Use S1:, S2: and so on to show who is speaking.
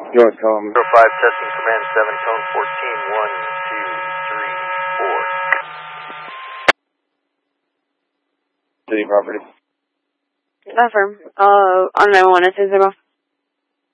S1: You want to tell them?
S2: 05 testing command 7 tone 14 1 2 3 4.
S1: City property.
S3: Affirm. On 911, it says I'm off